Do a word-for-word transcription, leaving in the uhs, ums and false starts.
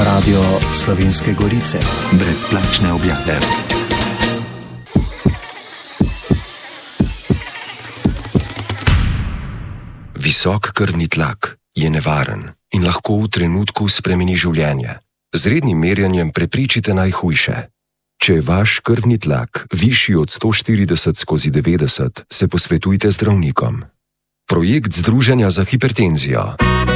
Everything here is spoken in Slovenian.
Radio Slovenske Gorice. Brezplačne objave. Visok krvni tlak je nevaren in lahko v trenutku spremeni življenje. Z rednim merjenjem preprečite najhujše. Če je vaš krvni tlak višji od sto štirideset skozi devetdeset, se posvetujte z zdravnikom. Projekt Združenja za hipertenzijo.